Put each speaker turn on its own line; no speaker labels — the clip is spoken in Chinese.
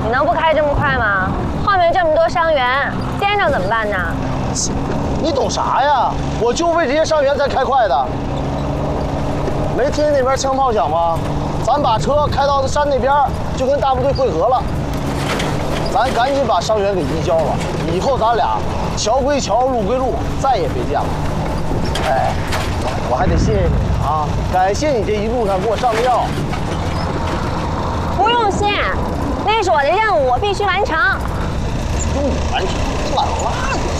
你能不开这么快吗？后面这么多伤员，颠着怎么办呢？
你懂啥呀？我就为这些伤员才开快的。没听见那边枪炮响吗？咱把车开到山那边，就跟大部队会合了。咱赶紧把伤员给移交了，以后咱俩桥归桥，路归路，再也别见了。哎，我还得谢谢你啊，感谢你这一路上给我上的药。
不用谢，那是我的任务，我必须完成。
用你完成，懒拉你。